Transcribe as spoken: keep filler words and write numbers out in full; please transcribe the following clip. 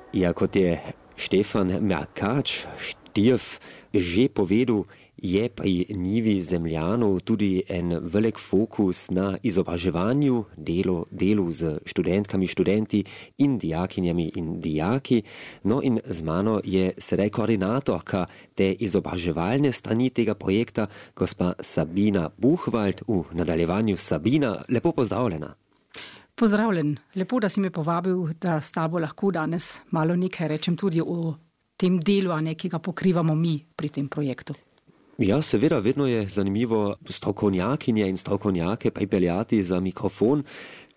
Ja, kot je Štefan Merkač Štirf že povedal, je pri njivi Zemljanov tudi en velik fokus na izobraževanju, delu, delu z študentkami, študenti in dijakinjami in dijaki. No in z mano je sedaj koordinatorka te izobraževalne strani tega projekta, gospa Sabina Buchwald. V nadaljevanju Sabina, lepo pozdravljena. Pozdravljen, lepo, da si me povabil, da s tabo lahko danes malo nekaj rečem tudi o tem delu, a ne, ki ga pokrivamo mi pri tem projektu. Ja, seveda, vedno je zanimivo strokovnjakinje in strokovnjake pripeljati za mikrofon.